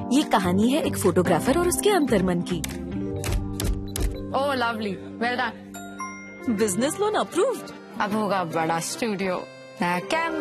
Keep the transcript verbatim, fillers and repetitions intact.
ये कहानी है एक फोटोग्राफर और उसके अंतर्मन की। ओह lovely, well done. Business loan approved. अब होगा बड़ा स्टूडियो, नया कैमरा,